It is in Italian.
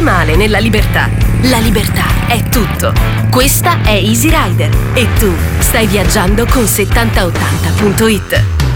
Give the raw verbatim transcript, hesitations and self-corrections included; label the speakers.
Speaker 1: ottimale nella libertà. La libertà è tutto. Questa è Easy Rider e tu stai viaggiando con settanta ottanta punto it.